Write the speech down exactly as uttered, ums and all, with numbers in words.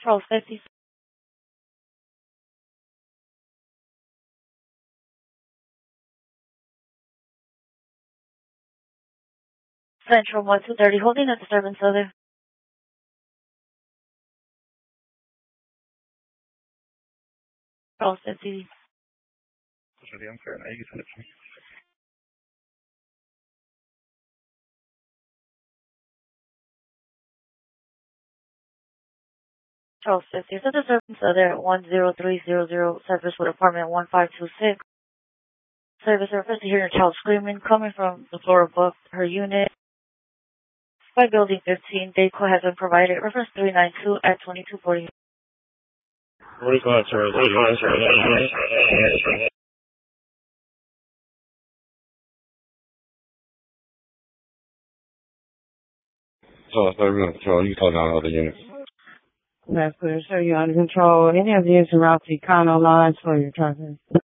Charles fifty. Central one two thirty, holding a disturbance over. Charles fifty. Charles fifty. It's a disturbance other at one zero three zero zero, service with apartment one five two six. Service reference to hearing a child screaming coming from the floor above her unit. By building fifteen, date code has been provided. Reference three nine two at twenty-two forty. What is that, sir? What is that, sir? So, it's under control. You call down other units. That's clear. Sir, you're under control. Any of these are route to Econo lines for your traffic.